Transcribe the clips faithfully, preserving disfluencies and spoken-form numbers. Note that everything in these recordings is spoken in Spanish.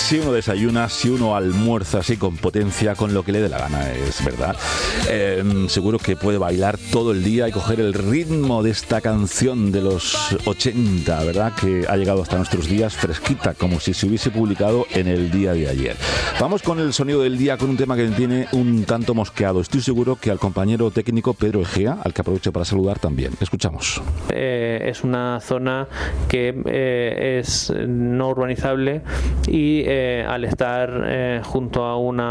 Si uno desayuna, si uno almuerza así con potencia, con lo que le dé la gana, es verdad. Eh, seguro que puede bailar todo el día y coger el ritmo de esta canción de los ochenta, ¿verdad? Que ha llegado hasta nuestros días fresquita, como si se hubiese publicado en el día de ayer. Vamos con el sonido del día, con un tema que me tiene un tanto mosqueado. Estoy seguro que al compañero técnico Pedro Egea, al que aprovecho para saludar también. Escuchamos. Eh, es una zona que eh, es no urbanizable y eh, al estar eh, junto a un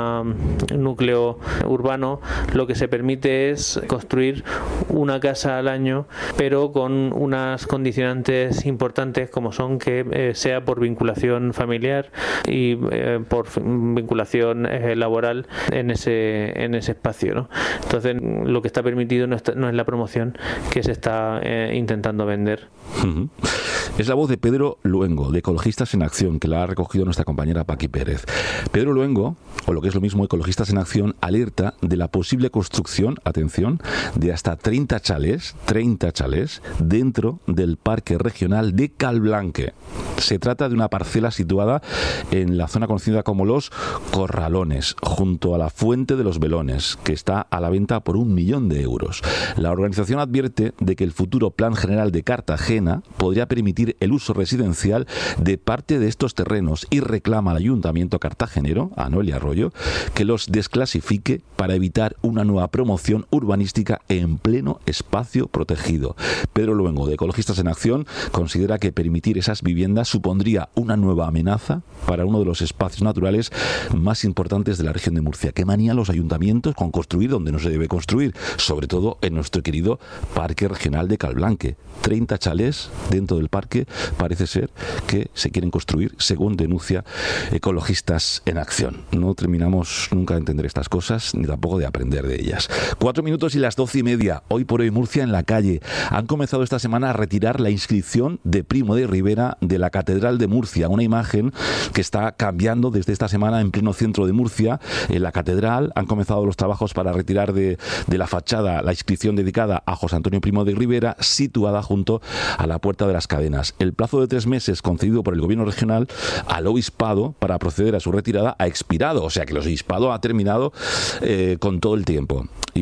núcleo urbano, lo que se permite es construir una casa al año, pero con unas condicionantes importantes, como son que eh, sea por vinculación familiar y eh, por vinculación eh, laboral en ese en ese espacio, ¿no? Entonces, lo que está permitido no, está, no es la promoción que se está eh, intentando vender. Uh-huh. Es la voz de Pedro Luengo, de Ecologistas en Acción, que la ha recogido nuestra compañera Paqui Pérez. Pedro Luengo, o lo que es lo mismo, Ecologistas en Acción, alerta de la posible construcción, atención, de hasta treinta chalés, treinta chalés, dentro del Parque Regional de Calblanque. Se trata de una parcela situada en la zona conocida como Los Corralones, junto a la Fuente de los Velones, que está a la venta por un millón de euros. La organización advierte de que el futuro Plan General de Cartagena podría permitir el uso residencial de parte de estos terrenos y reclama al Ayuntamiento cartagenero, a Noelia Arroyo, que los desclasifique para evitar una nueva promoción urbanística en pleno espacio protegido. Pedro Luengo, de Ecologistas en Acción, considera que permitir esas viviendas supondría una nueva amenaza para uno de los espacios naturales más importantes de la región de Murcia. Qué manía los ayuntamientos con construir donde no se debe construir, sobre todo en nuestro querido Parque Regional de Calblanque. treinta chalés dentro del parque parece ser que se quieren construir, según denuncia Ecologistas en Acción. No terminamos nunca de entender estas cosas ni tampoco de aprender de ellas. Cuatro minutos y las doce y media. Hoy por hoy Murcia en la calle. Han comenzado esta semana a retirar la inscripción de Primo de Rivera de la Catedral de Murcia, una imagen que está cambiando desde esta semana en pleno centro de Murcia. En la catedral han comenzado los trabajos para retirar de, de la fachada la inscripción dedicada a José Antonio Primo de Rivera, situada junto a la Puerta de las Cadenas. El plazo de tres meses concedido por el gobierno regional al obispado para proceder a su retirada ha expirado, o sea que el obispado ha terminado eh, con todo el tiempo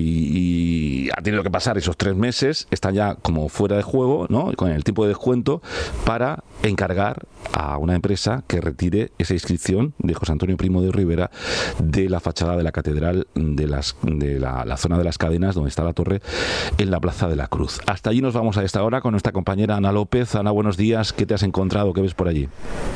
y, y ha tenido que pasar esos tres meses, están ya como fuera de juego, ¿no?, con el tiempo de descuento, para encargar a una empresa que retire esa inscripción de José Antonio Primo de Rivera de la fachada de la catedral de, las, de la, la zona de las Cadenas, donde está la torre, en la Plaza de la Cruz. Hasta allí nos vamos a esta hora con nuestra compañera Ana López. Ana, buenos días. ¿Qué te has encontrado? ¿Qué ves por allí?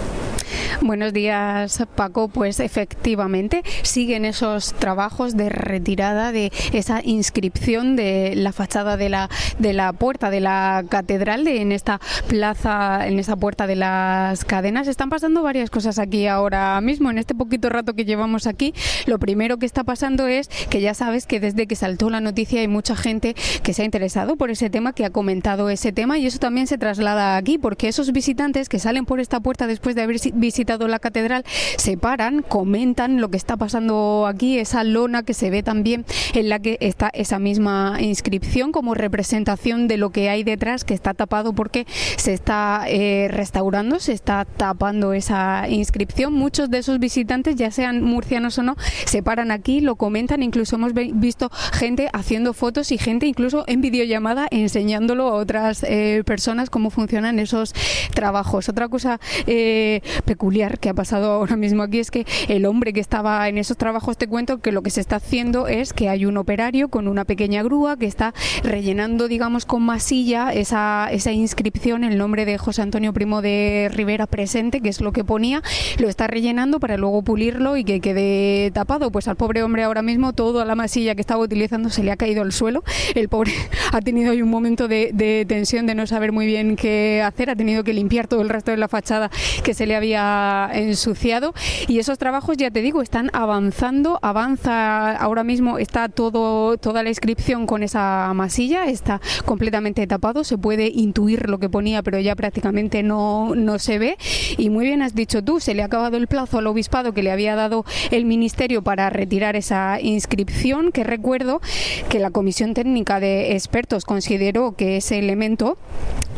Buenos días, Paco. Pues efectivamente siguen esos trabajos de retirada de esa inscripción de la fachada de la de la puerta de la catedral, de, en esta plaza, en esa Puerta de las Cadenas. Están pasando varias cosas aquí ahora mismo, en este poquito rato que llevamos aquí. Lo primero que está pasando es que ya sabes que desde que saltó la noticia hay mucha gente que se ha interesado por ese tema, que ha comentado ese tema, y eso también se traslada aquí, porque esos visitantes que salen por esta puerta después de haber visitado la catedral se paran, comentan lo que está pasando aquí, esa lona que se ve también en la que está esa misma inscripción como representación de lo que hay detrás, que está tapado porque se está eh, restaurando, se está tapando esa inscripción. Muchos de esos visitantes, ya sean murcianos o no, se paran aquí, lo comentan, incluso hemos visto gente haciendo fotos y gente incluso en videollamada enseñándolo a otras eh, personas cómo funcionan esos trabajos. Otra cosa eh, peculiar que ha pasado ahora mismo aquí es que el hombre que estaba en esos trabajos, te cuento que lo que se está haciendo es que hay un operario con una pequeña grúa que está rellenando, digamos, con masilla esa, esa inscripción, el nombre de José Antonio Primo de Rivera presente, que es lo que ponía, lo está rellenando para luego pulirlo y que quede tapado. Pues al pobre hombre ahora mismo toda la masilla que estaba utilizando se le ha caído al suelo. El pobre ha tenido ahí un momento de, de tensión, de no saber muy bien qué hacer, ha tenido que limpiar todo el resto de la fachada que se le había ensuciado, y esos trabajos, ya te digo, están avanzando, avanza ahora mismo, está todo toda la inscripción con esa masilla, está completamente tapado, se puede intuir lo que ponía, pero ya prácticamente no, no se ve. Y muy bien has dicho tú, se le ha acabado el plazo al obispado que le había dado el ministerio para retirar esa inscripción, que recuerdo que la comisión técnica de expertos consideró que ese elemento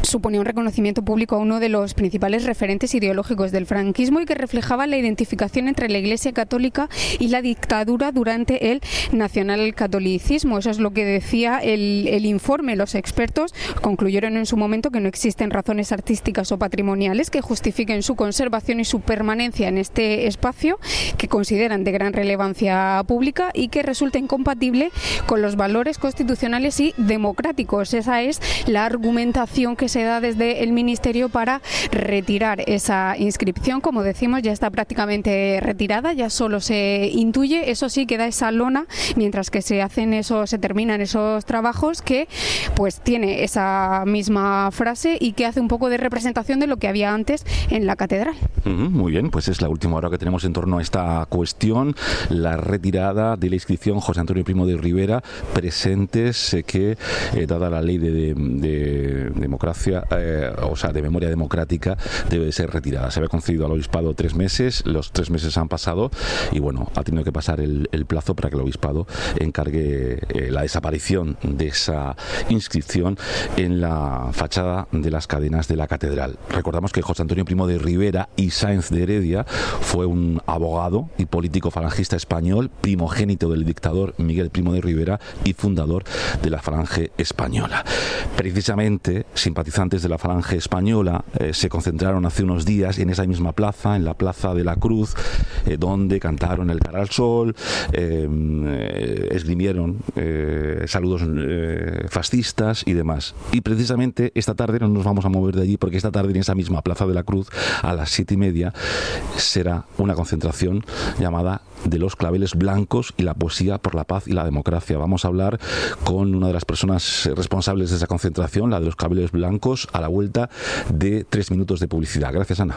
suponía un reconocimiento público a uno de los principales referentes ideológicos del franquismo y que reflejaba la identificación entre la Iglesia Católica y la dictadura durante el nacionalcatolicismo. Eso es lo que decía el, el informe. Los expertos concluyeron en su momento que no existen razones artísticas o patrimoniales que justifiquen su conservación y su permanencia en este espacio, que consideran de gran relevancia pública y que resulta incompatible con los valores constitucionales y democráticos. Esa es la argumentación que se da desde el Ministerio para retirar esa inscripción. Como decimos, ya está prácticamente retirada, ya solo se intuye, eso sí, queda esa lona mientras que se hacen esos, se terminan esos trabajos, que pues tiene esa misma frase y que hace un poco de representación de lo que había antes en la catedral. Uh-huh, muy bien, pues es la última hora que tenemos en torno a esta cuestión, la retirada de la inscripción José Antonio Primo de Rivera, presentes eh, que, eh, dada la ley de, de, de democracia, eh, o sea, de memoria democrática, debe de ser retirada. Se había concedido al obispado tres meses, los tres meses han pasado y bueno, ha tenido que pasar el, el plazo para que el obispado encargue eh, la desaparición de esa inscripción en la fachada de las cadenas de la catedral. Recordamos que José Antonio Primo de Rivera y Sáenz de Heredia fue un abogado y político falangista español, primogénito del dictador Miguel Primo de Rivera y fundador de la Falange Española. Precisamente, simpatizantes de la Falange Española eh, se concentraron hace unos días en esa misma plaza, en la Plaza de la Cruz, eh, donde cantaron el Cara al Sol, eh, eh, esgrimieron eh, saludos eh, fascistas y demás. Y precisamente esta tarde no nos vamos a mover de allí, porque esta tarde en esa misma Plaza de la Cruz, a las siete y media, será una concentración llamada de los claveles blancos y la poesía por la paz y la democracia. Vamos a hablar con una de las personas responsables de esa concentración, la de los claveles blancos, a la vuelta de tres minutos de publicidad. Gracias, Ana.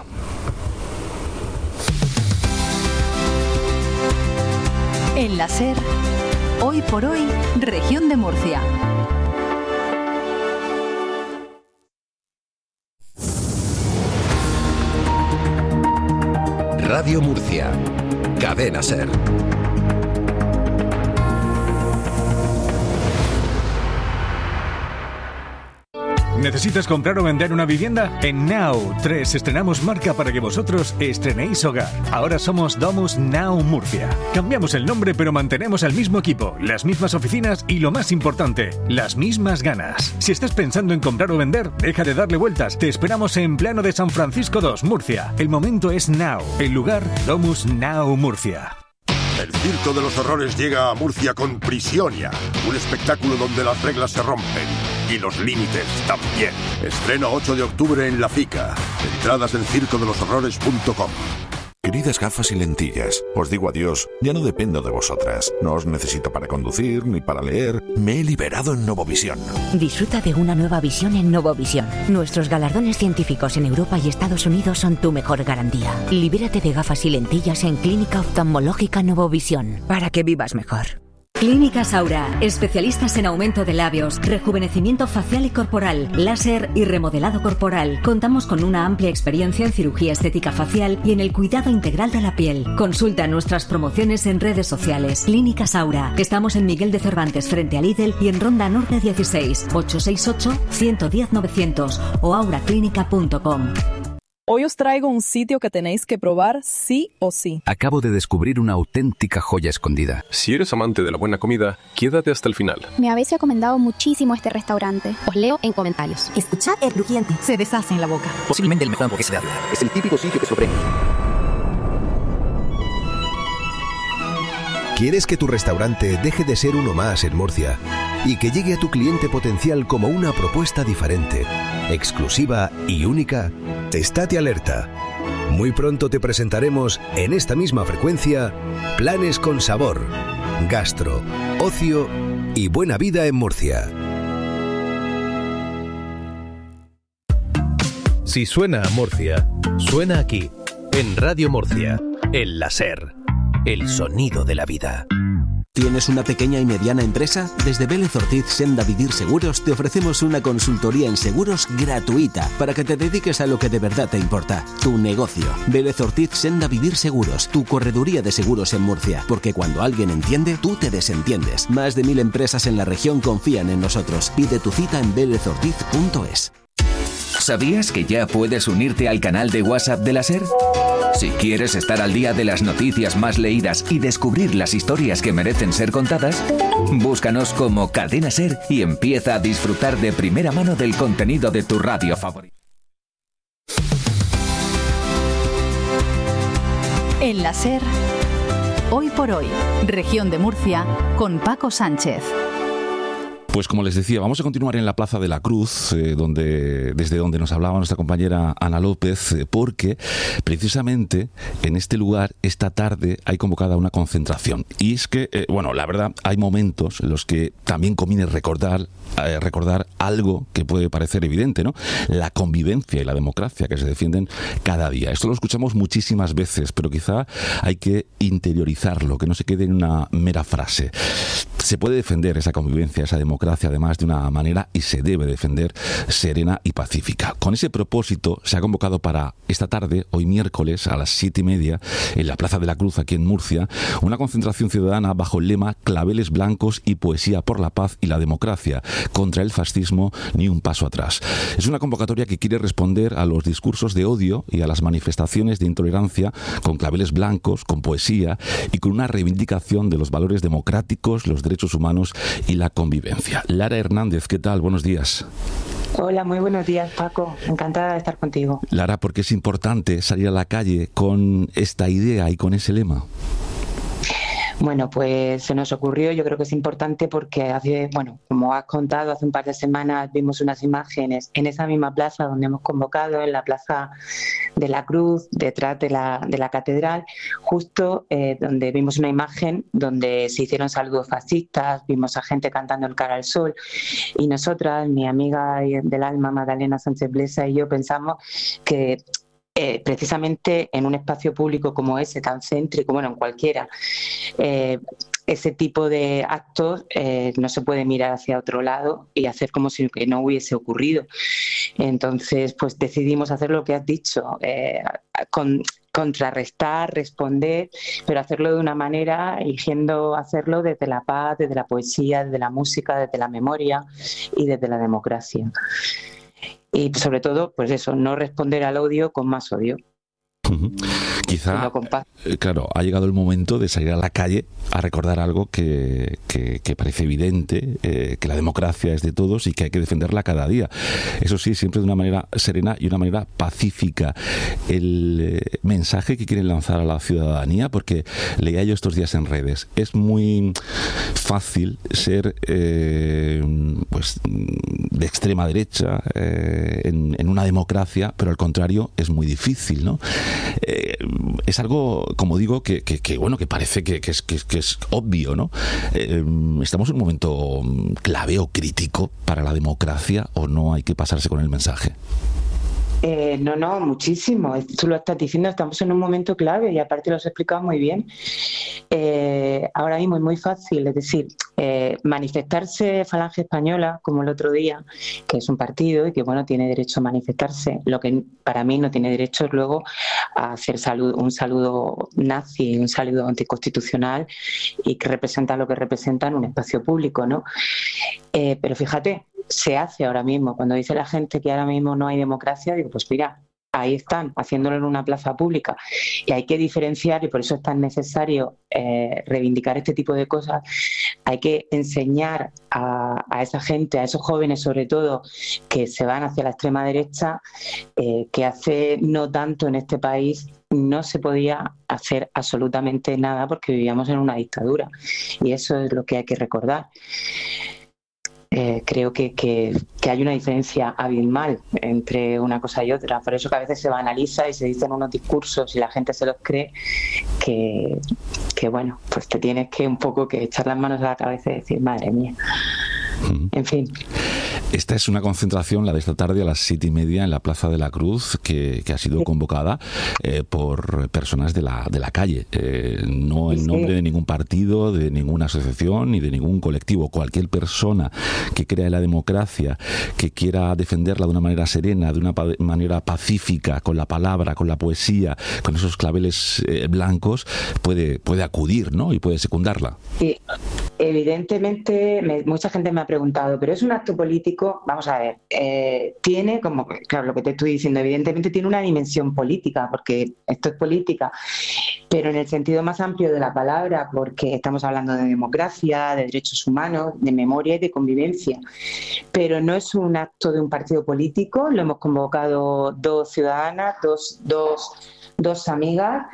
En la SER, hoy por hoy, Región de Murcia. Radio Murcia, Cadena SER. ¿Necesitas comprar o vender una vivienda? En Now tres estrenamos marca para que vosotros estrenéis hogar. Ahora somos Domus Now Murcia. Cambiamos el nombre, pero mantenemos el mismo equipo, las mismas oficinas y, lo más importante, las mismas ganas. Si estás pensando en comprar o vender, deja de darle vueltas. Te esperamos en Plano de San Francisco dos, Murcia. El momento es now. El lugar, Domus Now Murcia. El Circo de los Horrores llega a Murcia con Prisionia, un espectáculo donde las reglas se rompen y los límites también. Estreno ocho de octubre en La Fica. Entradas en circo de los horrores punto com. Queridas gafas y lentillas, os digo adiós, ya no dependo de vosotras. No os necesito para conducir ni para leer. Me he liberado en Novovisión. Disfruta de una nueva visión en Novovisión. Nuestros galardones científicos en Europa y Estados Unidos son tu mejor garantía. Libérate de gafas y lentillas en Clínica Oftalmológica Novovisión, para que vivas mejor. Clínica Saura, especialistas en aumento de labios, rejuvenecimiento facial y corporal, láser y remodelado corporal. Contamos con una amplia experiencia en cirugía estética facial y en el cuidado integral de la piel. Consulta nuestras promociones en redes sociales. Clínica Saura. Estamos en Miguel de Cervantes frente a Lidl y en Ronda Norte dieciséis, ocho seis ocho, uno uno cero, novecientos o auraclínica punto com. Hoy os traigo un sitio que tenéis que probar sí o sí. Acabo de descubrir una auténtica joya escondida. Si eres amante de la buena comida, quédate hasta el final. Me habéis recomendado muchísimo este restaurante. Os leo en comentarios. Escuchad el crujiente. Se deshace en la boca. Posiblemente el mejor hamburguesa de Ávila. Es el típico sitio que sorprende. ¿Quieres que tu restaurante deje de ser uno más en Murcia y que llegue a tu cliente potencial como una propuesta diferente, exclusiva y única? Estate alerta. Muy pronto te presentaremos en esta misma frecuencia planes con sabor, gastro, ocio y buena vida en Murcia. Si suena a Murcia, suena aquí, en Radio Murcia, en la SER. El sonido de la vida. ¿Tienes una pequeña y mediana empresa? Desde Vélez Ortiz Senda Vivir Seguros te ofrecemos una consultoría en seguros gratuita para que te dediques a lo que de verdad te importa, tu negocio. Vélez Ortiz Senda Vivir Seguros, tu correduría de seguros en Murcia, porque cuando alguien entiende, tú te desentiendes. Más de mil empresas en la región confían en nosotros. Pide tu cita en vélez ortiz punto es. ¿Sabías que ya puedes unirte al canal de WhatsApp de la SER? Si quieres estar al día de las noticias más leídas y descubrir las historias que merecen ser contadas, búscanos como Cadena SER y empieza a disfrutar de primera mano del contenido de tu radio favorita. En la SER, Hoy por Hoy, Región de Murcia, con Paco Sánchez. Pues como les decía, vamos a continuar en la Plaza de la Cruz, eh, donde, desde donde nos hablaba nuestra compañera Ana López, eh, porque precisamente en este lugar, esta tarde, hay convocada una concentración. Y es que, eh, bueno, la verdad, hay momentos en los que también conviene recordar, eh, recordar algo que puede parecer evidente, ¿no? La convivencia y la democracia que se defienden cada día. Esto lo escuchamos muchísimas veces, pero quizá hay que interiorizarlo, que no se quede en una mera frase. Se puede defender esa convivencia, esa democracia, además de una manera, y se debe defender, serena y pacífica. Con ese propósito se ha convocado para esta tarde, hoy miércoles, a las siete y media, en la Plaza de la Cruz, aquí en Murcia, una concentración ciudadana bajo el lema Claveles blancos y poesía por la paz y la democracia, contra el fascismo, ni un paso atrás. Es una convocatoria que quiere responder a los discursos de odio y a las manifestaciones de intolerancia con claveles blancos, con poesía y con una reivindicación de los valores democráticos, los derechos humanos y la convivencia. Lara Hernández, ¿qué tal? Buenos días. Hola, muy buenos días, Paco. Encantada de estar contigo. Lara, ¿por qué es importante salir a la calle con esta idea y con ese lema? Bueno, pues se nos ocurrió, yo creo que es importante porque hace, bueno, como has contado, hace un par de semanas vimos unas imágenes en esa misma plaza donde hemos convocado, en la Plaza de la Cruz, detrás de la, de la catedral, justo eh, donde vimos una imagen donde se hicieron saludos fascistas, vimos a gente cantando el Cara al Sol, y nosotras, mi amiga del alma, Magdalena Sánchez Blesa, y yo pensamos que Eh, precisamente en un espacio público como ese, tan céntrico, bueno, en cualquiera, eh, ese tipo de actos eh, no se puede mirar hacia otro lado y hacer como si que no hubiese ocurrido. Entonces, pues decidimos hacer lo que has dicho, eh, con, contrarrestar, responder, pero hacerlo de una manera, eligiendo hacerlo desde la paz, desde la poesía, desde la música, desde la memoria y desde la democracia. Y sobre todo, pues eso, no responder al odio con más odio. Uh-huh. Quizá, eh, claro, ha llegado el momento de salir a la calle a recordar algo que, que, que parece evidente, eh, que la democracia es de todos y que hay que defenderla cada día. Eso sí, siempre de una manera serena y una manera pacífica. El eh, mensaje que quieren lanzar a la ciudadanía, porque leía yo estos días en redes, es muy fácil ser eh, pues de extrema derecha eh, en, en una democracia, pero al contrario es muy difícil, ¿no? Eh, es algo, como digo, que, que, que bueno, que parece que, que, es, que, que es obvio, ¿no? Eh, ¿Estamos en un momento clave o crítico para la democracia o no hay que pasarse con el mensaje? Eh, no, no, muchísimo. Tú lo estás diciendo, estamos en un momento clave y aparte lo has explicado muy bien. Eh, ahora mismo es muy fácil, es decir, eh, manifestarse Falange Española, como el otro día, que es un partido y que, bueno, tiene derecho a manifestarse. Lo que para mí no tiene derecho es luego a hacer saludo, un saludo nazi, un saludo anticonstitucional y que representa lo que representa en un espacio público, ¿no? Eh, pero fíjate, se hace ahora mismo. Cuando dice la gente que ahora mismo no hay democracia, digo, pues mira, ahí están, haciéndolo en una plaza pública. Y hay que diferenciar, y por eso es tan necesario eh, reivindicar este tipo de cosas. Hay que enseñar a, a esa gente, a esos jóvenes sobre todo, que se van hacia la extrema derecha, eh, que hace no tanto en este país no se podía hacer absolutamente nada porque vivíamos en una dictadura. Y eso es lo que hay que recordar. Eh, creo que, que, que hay una diferencia abismal entre una cosa y otra. Por eso que a veces se banaliza y se dicen unos discursos y la gente se los cree que, que bueno, pues te tienes que un poco que echar las manos a la cabeza y decir, madre mía. En fin. Esta es una concentración, la de esta tarde a las siete y media en la Plaza de la Cruz, que, que ha sido convocada eh, por personas de la, de la calle, eh, no en nombre de ningún partido, de ninguna asociación ni de ningún colectivo. Cualquier persona que crea en la democracia, que quiera defenderla de una manera serena, de una pa- manera pacífica, con la palabra, con la poesía, con esos claveles eh, blancos, puede, puede acudir, ¿no? Y puede secundarla. Sí. evidentemente, me, mucha gente me ha preguntado, ¿pero es un acto político? Vamos a ver, eh, tiene como, claro, lo que te estoy diciendo, evidentemente tiene una dimensión política, porque esto es política, pero en el sentido más amplio de la palabra, porque estamos hablando de democracia, de derechos humanos, de memoria y de convivencia. Pero no es un acto de un partido político, lo hemos convocado dos ciudadanas, dos, dos, dos amigas,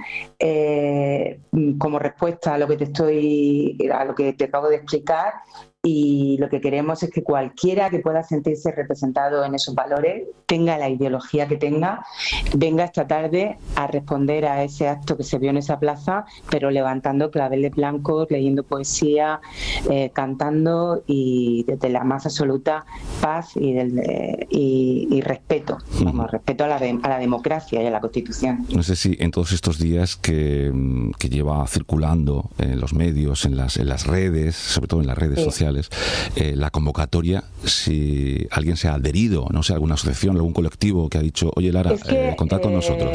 eh, como respuesta a lo que te estoy, a lo que te acabo de explicar. Y lo que queremos es que cualquiera que pueda sentirse representado en esos valores, tenga la ideología que tenga, venga esta tarde a responder a ese acto que se vio en esa plaza, pero levantando claveles blancos, leyendo poesía, eh, cantando y desde la más absoluta paz y, del, eh, y, y respeto, vamos, respeto a la, de, a la democracia y a la Constitución. No sé si en todos estos días que, que lleva circulando en los medios, en las, en las redes, sobre todo en las redes sí. sociales, Eh, la convocatoria, si alguien se ha adherido, no sé, alguna asociación, algún colectivo que ha dicho, oye Lara, es que, eh, contad con eh, nosotros.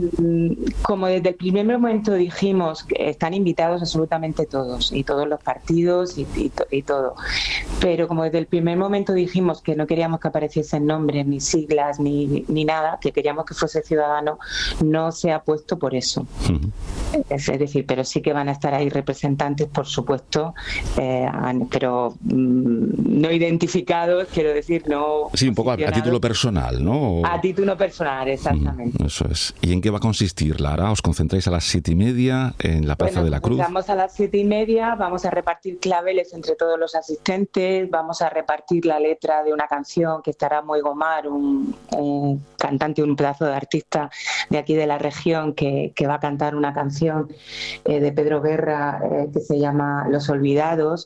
Como desde el primer momento dijimos, que están invitados absolutamente todos, y todos los partidos y, y, y todo, pero como desde el primer momento dijimos que no queríamos que apareciesen nombres, ni siglas, ni, ni nada, que queríamos que fuese ciudadano, no se ha puesto por eso. Uh-huh. Es, es decir, pero sí que van a estar ahí representantes, por supuesto, eh, pero no identificados, quiero decir, no... Sí, un poco a, a título personal, ¿no? A título personal, exactamente. Mm, eso es. ¿Y en qué va a consistir, Lara? ¿Os concentráis a las siete y media en la Plaza bueno, de la Cruz? Vamos a las siete y media, vamos a repartir claveles entre todos los asistentes, vamos a repartir la letra de una canción que estará Moy Gomar, un, un cantante, un pedazo de artista de aquí de la región que, que va a cantar una canción eh, de Pedro Guerra eh, que se llama Los Olvidados.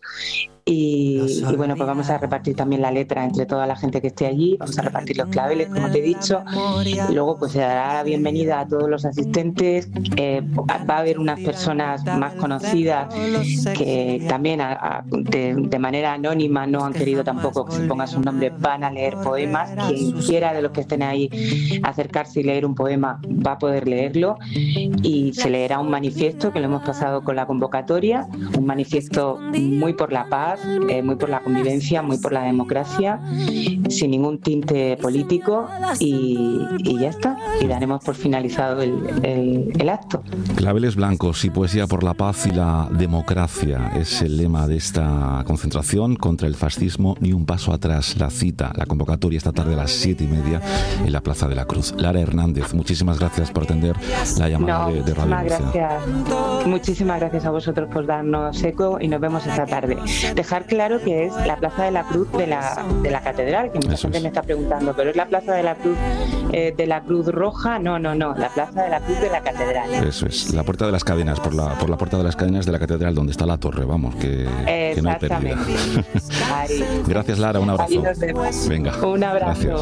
Y, y bueno, pues vamos a repartir también la letra entre toda la gente que esté allí, vamos a repartir los claveles, como te he dicho, y luego pues se dará la bienvenida a todos los asistentes, eh, va a haber unas personas más conocidas que también a, a, de, de manera anónima no han querido tampoco que se ponga su nombre, van a leer poemas, quien quiera de los que estén ahí acercarse y leer un poema va a poder leerlo, y se leerá un manifiesto que lo hemos pasado con la convocatoria, un manifiesto muy por la paz, Eh, muy por la convivencia, muy por la democracia, sin ningún tinte político, y, y ya está, y daremos por finalizado el, el, el acto. Claveles blancos y poesía por la paz y la democracia es el lema de esta concentración contra el fascismo. Ni un paso atrás. La cita, la convocatoria esta tarde a las siete y media en la Plaza de la Cruz. Lara Hernández, muchísimas gracias por atender la llamada no, de, de Radio Murcia. Gracias. Muchísimas gracias a vosotros por darnos eco, y nos vemos esta tarde. Dejar claro que es la Plaza de la Cruz de la, de la Catedral, que mucha Eso gente es. me está preguntando, pero ¿es la Plaza de la Cruz eh, de la Cruz Roja? No, no, no, la Plaza de la Cruz de la Catedral. Eso es, la Puerta de las Cadenas, por la, por la Puerta de las Cadenas de la Catedral, donde está la torre, vamos, que, que no hay pérdida. Gracias, Lara, un abrazo. Venga, un abrazo. Gracias.